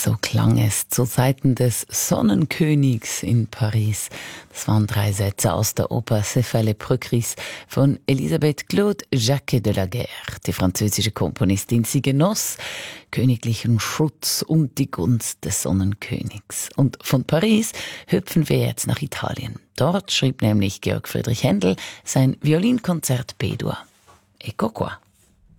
So klang es zu Zeiten des Sonnenkönigs in Paris. Das waren 3 Sätze aus der Oper C'est le Procris von Elisabeth Claude Jacquet de la Guerre. Die französische Komponistin, sie genoss königlichen Schutz und die Gunst des Sonnenkönigs. Und von Paris hüpfen wir jetzt nach Italien. Dort schrieb nämlich Georg Friedrich Händel sein Violinkonzert B-Dur. Ecco qua.